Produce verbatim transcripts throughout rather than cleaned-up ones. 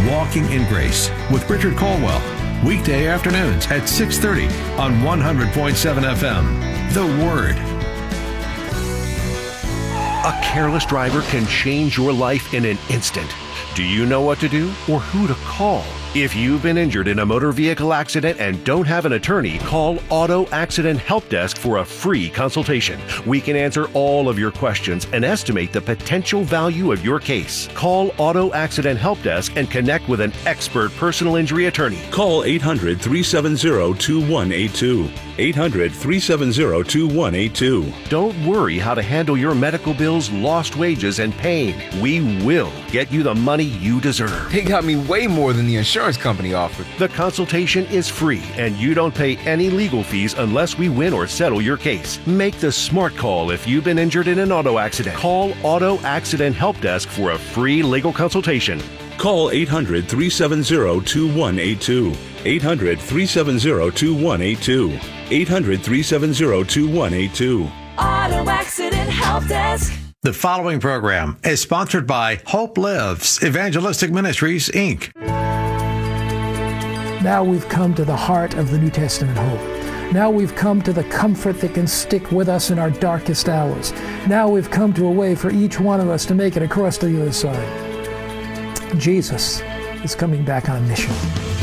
Walking in Grace with Richard Colwell. Weekday afternoons at six thirty on one hundred point seven F M. The Word. A careless driver can change your life in an instant. Do you know what to do or who to call? If you've been injured in a motor vehicle accident and don't have an attorney, call Auto Accident Help Desk for a free consultation. We can answer all of your questions and estimate the potential value of your case. Call Auto Accident Help Desk and connect with an expert personal injury attorney. Call eight hundred, three seven zero, two one eight two. eight hundred, three seven zero, two one eight two. Don't worry how to handle your medical bills, lost wages, and pain. We will get you the money you deserve. They got me way more than the insurance company offered. The consultation is free, and you don't pay any legal fees unless we win or settle your case. Make the smart call if you've been injured in an auto accident. Call Auto Accident Help Desk for a free legal consultation. Call eight hundred, three seven zero, two one eight two. eight hundred, three seven zero, two one eight two. eight hundred, three seven zero, two one eight two. Auto Accident Help Desk. The following program is sponsored by Hope Lives Evangelistic Ministries, Incorporated. Now we've come to the heart of the New Testament hope. Now we've come to the comfort that can stick with us in our darkest hours. Now we've come to a way for each one of us to make it across to the other side. Jesus is coming back on mission.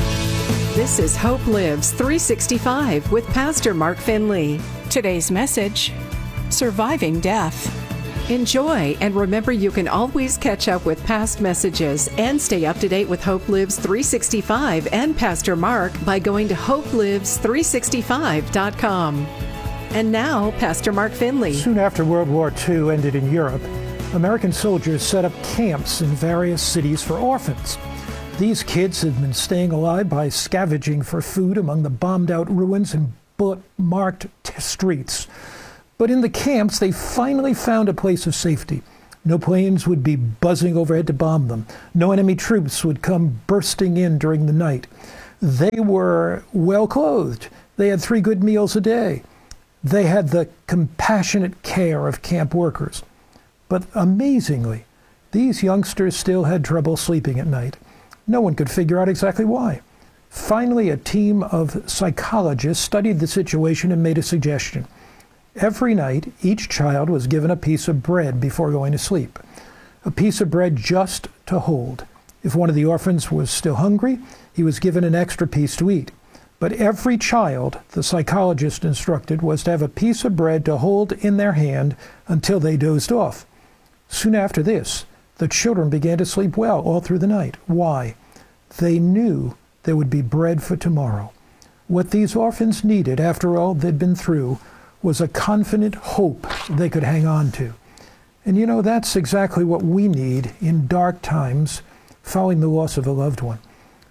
This is Hope Lives three sixty-five with Pastor Mark Finley. Today's message, Surviving Death. Enjoy, and remember you can always catch up with past messages and stay up to date with Hope Lives three sixty-five and Pastor Mark by going to hope lives three sixty-five dot com. And now, Pastor Mark Finley. Soon after World War Two ended in Europe, American soldiers set up camps in various cities for orphans. These kids had been staying alive by scavenging for food among the bombed-out ruins and bullet-marked t- streets. But in the camps, they finally found a place of safety. No planes would be buzzing overhead to bomb them. No enemy troops would come bursting in during the night. They were well-clothed. They had three good meals a day. They had the compassionate care of camp workers. But amazingly, these youngsters still had trouble sleeping at night. No one could figure out exactly why. Finally, a team of psychologists studied the situation and made a suggestion. Every night, each child was given a piece of bread before going to sleep. A piece of bread just to hold. If one of the orphans was still hungry, he was given an extra piece to eat. But every child, the psychologist instructed, was to have a piece of bread to hold in their hand until they dozed off. Soon after this, the children began to sleep well all through the night. Why? They knew there would be bread for tomorrow. What these orphans needed, after all they'd been through, was a confident hope they could hang on to. And you know, that's exactly what we need in dark times following the loss of a loved one.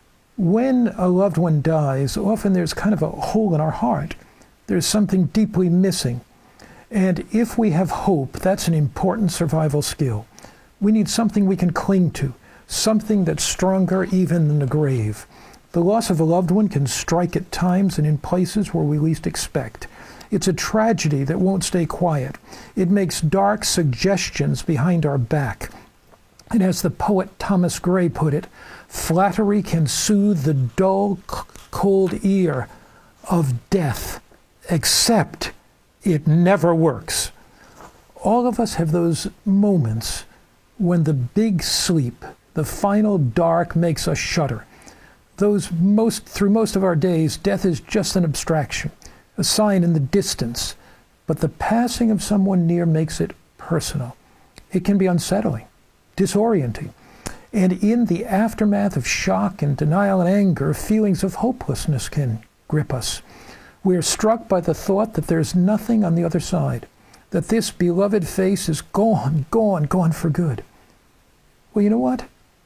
When a loved one dies, often there's kind of a hole in our heart. There's something deeply missing. And if we have hope, that's an important survival skill. We need something we can cling to, something that's stronger even than the grave. The loss of a loved one can strike at times and in places where we least expect. It's a tragedy that won't stay quiet. It makes dark suggestions behind our back. And as the poet Thomas Gray put it, flattery can soothe the dull, cold ear of death, except it never works. All of us have those moments when the big sleep, the final dark, makes us shudder. Those most, through most of our days, death is just an abstraction, a sign in the distance, but the passing of someone near makes it personal. It can be unsettling, disorienting, and in the aftermath of shock and denial and anger, feelings of hopelessness can grip us. We are struck by the thought that there's nothing on the other side, that this beloved face is gone, gone, gone for good. Well, you know what?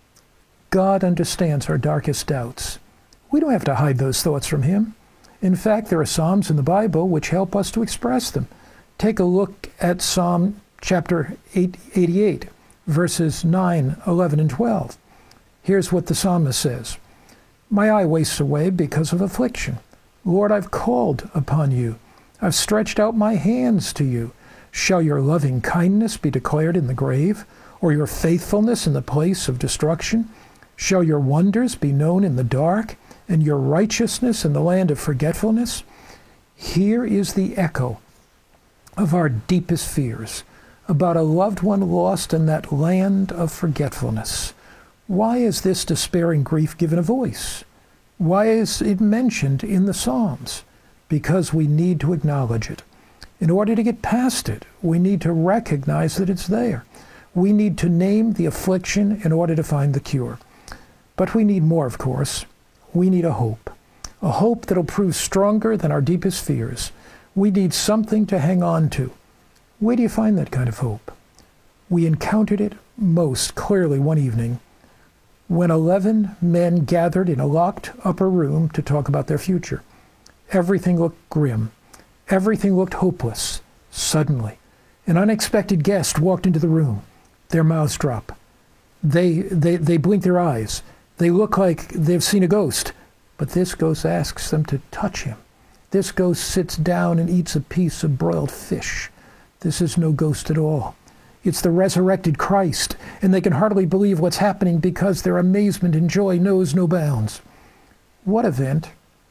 God understands our darkest doubts. We don't have to hide those thoughts from Him. In fact, there are Psalms in the Bible which help us to express them. Take a look at Psalm chapter eighty-eight, verses nine, eleven, and twelve. Here's what the psalmist says. My eye wastes away because of affliction. Lord, I've called upon you. I've stretched out my hands to you. Shall your loving kindness be declared in the grave, or your faithfulness in the place of destruction? Shall your wonders be known in the dark, and your righteousness in the land of forgetfulness? Here is the echo of our deepest fears about a loved one lost in that land of forgetfulness. Why is this despairing grief given a voice? Why is it mentioned in the Psalms? Because we need to acknowledge it. In order to get past it, we need to recognize that it's there. We need to name the affliction in order to find the cure. But we need more, of course. We need a hope. A hope that'll prove stronger than our deepest fears. We need something to hang on to. Where do you find that kind of hope? We encountered it most clearly one evening when eleven men gathered in a locked upper room to talk about their future. Everything looked grim. Everything looked hopeless. Suddenly, an unexpected guest walked into the room. Their mouths drop. They, they, they blink their eyes. They look like they've seen a ghost. But this ghost asks them to touch him. This ghost sits down and eats a piece of broiled fish. This is no ghost at all. It's the resurrected Christ, and they can hardly believe what's happening because their amazement and joy knows no bounds. What event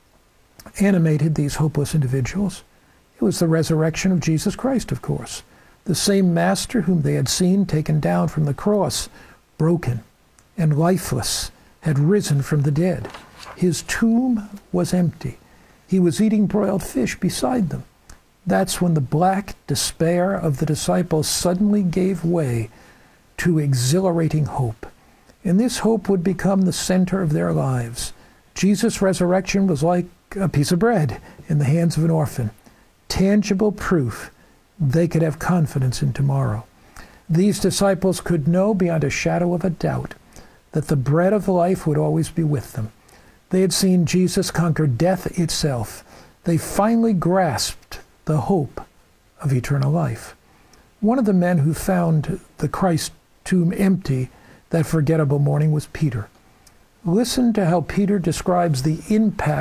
animated these hopeless individuals? It was the resurrection of Jesus Christ, of course. The same Master whom they had seen taken down from the cross, broken and lifeless, had risen from the dead. His tomb was empty. He was eating broiled fish beside them. That's when the black despair of the disciples suddenly gave way to exhilarating hope. And this hope would become the center of their lives. Jesus' resurrection was like a piece of bread in the hands of an orphan. Tangible proof they could have confidence in tomorrow. These disciples could know beyond a shadow of a doubt that the bread of life would always be with them. They had seen Jesus conquer death itself. They finally grasped the hope of eternal life. One of the men who found the Christ tomb empty that forgettable morning was Peter. Listen to how Peter describes the impact